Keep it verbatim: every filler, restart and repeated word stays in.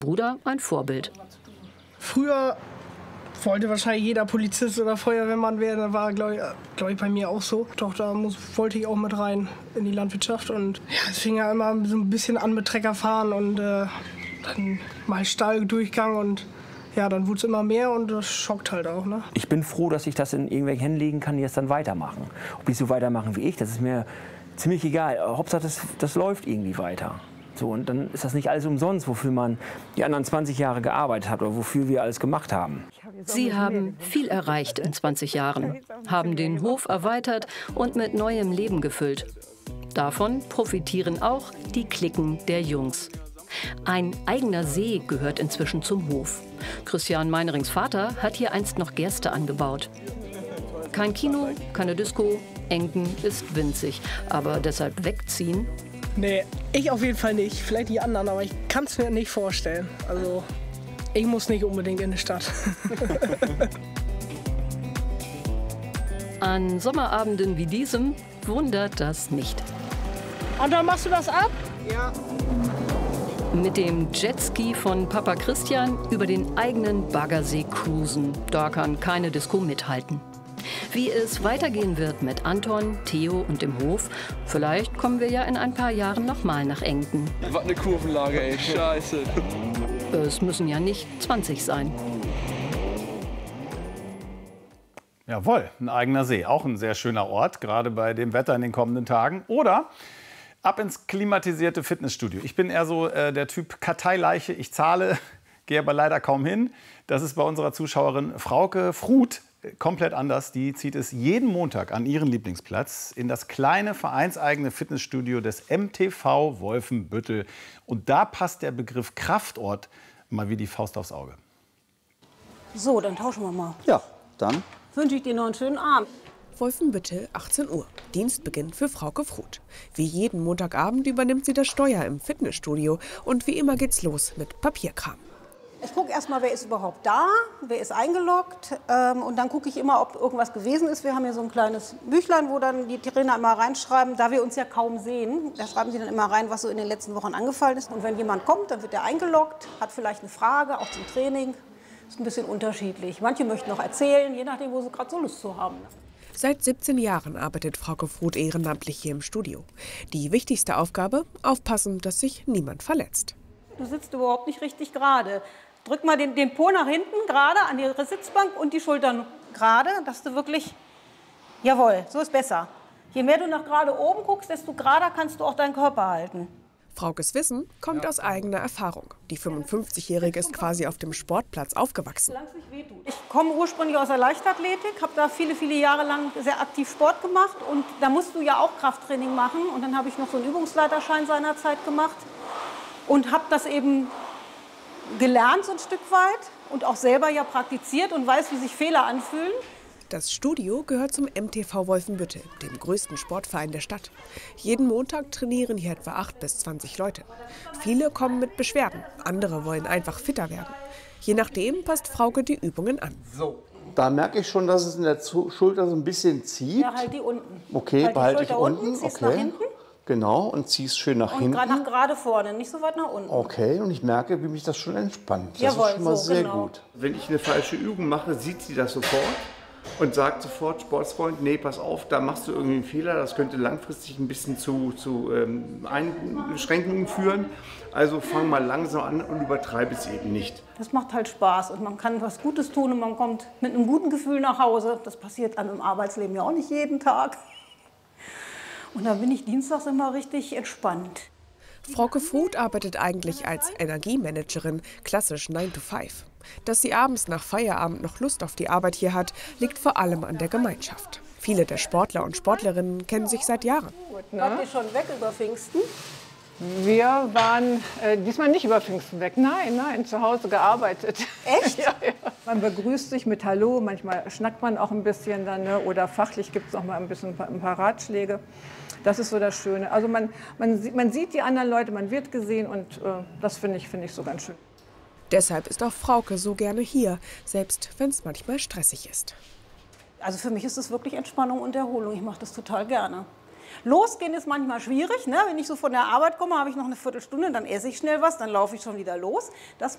Bruder ein Vorbild. Früher wollte wahrscheinlich jeder Polizist oder Feuerwehrmann werden. Das war, glaube ich, glaub ich, bei mir auch so. Doch da muss, wollte ich auch mit rein in die Landwirtschaft. Und ja, es fing ja immer so ein bisschen an mit Trecker fahren und äh, dann mal Stahldurchgang. Und ja, dann wurde es immer mehr und das schockt halt auch. Ne? Ich bin froh, dass ich das in irgendwelchen Händen legen kann, die es dann weitermachen. Ob die so weitermachen wie ich, das ist mir ziemlich egal. Hauptsache, das, das läuft irgendwie weiter. So, und dann ist das nicht alles umsonst, wofür man die anderen zwanzig Jahre gearbeitet hat oder wofür wir alles gemacht haben. Sie haben viel erreicht in zwanzig Jahren, haben den Hof erweitert und mit neuem Leben gefüllt. Davon profitieren auch die Cliquen der Jungs. Ein eigener See gehört inzwischen zum Hof. Christian Meinerings Vater hat hier einst noch Gerste angebaut. Kein Kino, keine Disco, Engden ist winzig, aber deshalb wegziehen? Nee, ich auf jeden Fall nicht. Vielleicht die anderen, aber ich kann es mir nicht vorstellen. Also, ich muss nicht unbedingt in die Stadt. An Sommerabenden wie diesem wundert das nicht. Und dann machst du das ab? Ja. Mit dem Jetski von Papa Christian über den eigenen Baggersee cruisen. Da kann keine Disco mithalten. Wie es weitergehen wird mit Anton, Theo und dem Hof, vielleicht kommen wir ja in ein paar Jahren noch mal nach Engden. Was eine Kurvenlage, ey, scheiße. Es müssen ja nicht zwanzig sein. Jawohl, ein eigener See, auch ein sehr schöner Ort, gerade bei dem Wetter in den kommenden Tagen. Oder ab ins klimatisierte Fitnessstudio. Ich bin eher so äh, der Typ Karteileiche, ich zahle, gehe aber leider kaum hin. Das ist bei unserer Zuschauerin Frauke Fruth komplett anders. Die zieht es jeden Montag an ihren Lieblingsplatz in das kleine vereinseigene Fitnessstudio des M T V Wolfenbüttel. Und da passt der Begriff Kraftort mal wie die Faust aufs Auge. So, dann tauschen wir mal. Ja, dann Wünsche ich dir noch einen schönen Abend. Wolfenbüttel, achtzehn Uhr. Dienstbeginn für Frauke Fruth. Wie jeden Montagabend übernimmt sie das Steuer im Fitnessstudio. Und wie immer geht's los mit Papierkram. Ich gucke erst mal, wer ist überhaupt da, wer ist eingeloggt. Ähm, und dann gucke ich immer, ob irgendwas gewesen ist. Wir haben hier so ein kleines Büchlein, wo dann die Trainer immer reinschreiben, da wir uns ja kaum sehen. Da schreiben sie dann immer rein, was so in den letzten Wochen angefallen ist. Und wenn jemand kommt, dann wird er eingeloggt, hat vielleicht eine Frage, auch zum Training. Ist ein bisschen unterschiedlich. Manche möchten noch erzählen, je nachdem, wo sie gerade so Lust zu haben. Seit siebzehn Jahren arbeitet Frauke Fruth ehrenamtlich hier im Studio. Die wichtigste Aufgabe, aufpassen, dass sich niemand verletzt. Du sitzt überhaupt nicht richtig gerade. Drück mal den, den Po nach hinten, gerade an die Sitzbank und die Schultern gerade, dass du wirklich, jawohl, so ist besser. Je mehr du nach gerade oben guckst, desto gerader kannst du auch deinen Körper halten. Fraukes Wissen kommt aus eigener Erfahrung. Die fünfundfünfzigjährige ist quasi auf dem Sportplatz aufgewachsen. Ich komme ursprünglich aus der Leichtathletik, habe da viele, viele Jahre lang sehr aktiv Sport gemacht. Und da musst du ja auch Krafttraining machen. Und dann habe ich noch so einen Übungsleiterschein seinerzeit gemacht und habe das eben gelernt so ein Stück weit und auch selber ja praktiziert und weiß, wie sich Fehler anfühlen. Das Studio gehört zum M T V Wolfenbüttel, dem größten Sportverein der Stadt. Jeden Montag trainieren hier etwa acht bis zwanzig Leute. Viele kommen mit Beschwerden, andere wollen einfach fitter werden. Je nachdem passt Frauke die Übungen an. So. Da merke ich schon, dass es in der Schulter so ein bisschen zieht. Ja, halt die unten. Okay, halt behalte ich unten, unten. ziehst Okay. nach hinten. Genau, und ziehst schön nach Und hinten. gerade nach gerade vorne, nicht so weit nach unten. Okay, und ich merke, wie mich das schon entspannt. Das Jawohl, ist schon mal so, sehr genau. gut. Wenn ich eine falsche Übung mache, sieht sie das sofort und sagt sofort, Sportsfreund, nee, pass auf, da machst du irgendwie einen Fehler, das könnte langfristig ein bisschen zu, zu ähm, Einschränkungen führen. Also fang mal langsam an und übertreibe es eben nicht. Das macht halt Spaß und man kann was Gutes tun und man kommt mit einem guten Gefühl nach Hause. Das passiert an im Arbeitsleben ja auch nicht jeden Tag. Und da bin ich dienstags immer richtig entspannt. Frauke Fruth arbeitet eigentlich als Energiemanagerin, klassisch neun to five. Dass sie abends nach Feierabend noch Lust auf die Arbeit hier hat, liegt vor allem an der Gemeinschaft. Viele der Sportler und Sportlerinnen kennen sich seit Jahren. Wart ihr schon weg über Pfingsten? Wir waren äh, diesmal nicht über Pfingsten weg. Nein, nein, zu Hause gearbeitet. Echt? Ja, ja. Man begrüßt sich mit Hallo, manchmal schnackt man auch ein bisschen dann, ne? Oder fachlich gibt es noch mal ein bisschen ein paar Ratschläge. Das ist so das Schöne. Also man, man, sieht, man sieht die anderen Leute, man wird gesehen und äh, das finde ich, find ich so ganz schön. Deshalb ist auch Frauke so gerne hier, selbst wenn es manchmal stressig ist. Also für mich ist es wirklich Entspannung und Erholung. Ich mache das total gerne. Losgehen ist manchmal schwierig. Ne? Wenn ich so von der Arbeit komme, habe ich noch eine Viertelstunde, dann esse ich schnell was, dann laufe ich schon wieder los. Das